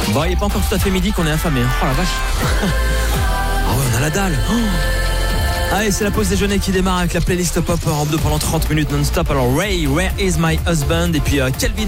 Bon, il n'est pas encore tout à fait midi qu'on est affamé. Oh la vache. Oh, on a la dalle. Oh. Allez, c'est la pause déjeuner qui démarre avec la playlist pop Europe 2 pendant 30 minutes non-stop. Alors Ray, Where is my husband? Et puis Calvin